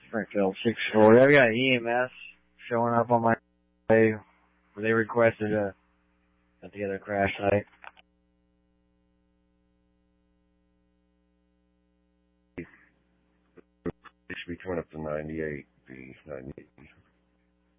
Springfield 640. I've got EMS showing up on my way where they requested at the other crash site. It should be coming up to 98, B 98.